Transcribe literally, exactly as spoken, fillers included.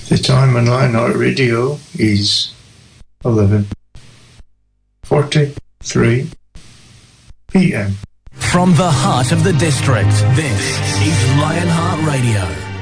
The time on Lionheart Radio is eleven forty-three p m. From the heart of the district, this is Lionheart Radio.